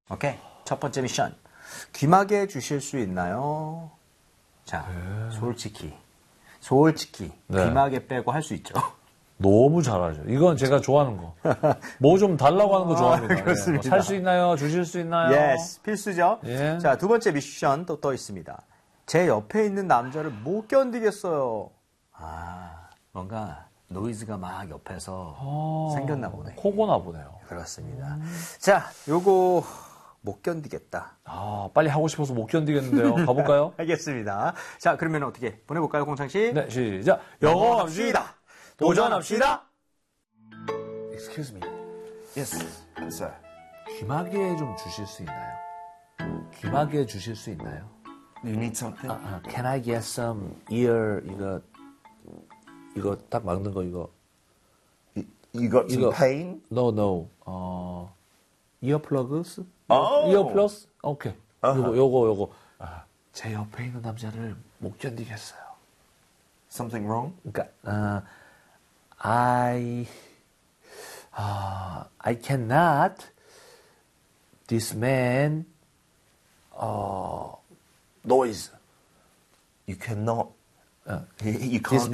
오케이. 첫 번째 미션. 귀마개 주실 수 있나요? 자, 솔직히 네. 귀마개 빼고 할 수 있죠. 너무 잘하죠. 이건 제가 좋아하는 거. 뭐 좀 달라고 하는 거 좋아합니다. 그렇습니다. 살 수 있나요? 주실 수 있나요? Yes, 필수죠. 예. 자, 두 번째 미션 또 떠 있습니다. 제 옆에 있는 남자를 못 견디겠어요. 아, 뭔가 노이즈가 막 옆에서 생겼나 보네. 코고나 보네요. 그렇습니다. 자, 요거 못 견디겠다. 아, 빨리 하고 싶어서 못 견디겠는데요. 가볼까요? 알겠습니다. 자, 그러면 어떻게 보내볼까요, 공창 씨? 네, 시작. 영어 합시다. 도전합시다. Excuse me. Yes, sir. 귀마개 좀 주실 수 있나요? 귀마개 주실 수 있나요? You need something? Can I get some ear, 이거 딱 막는 거, 이거. You got some pain? No. earplugs? Oh. earplugs? 오케이. 요거. 제 옆에 있는 남자를 못 견디겠어요. Something wrong? 그러니까, I cannot, this man, noise. You cannot. Uh, You this can't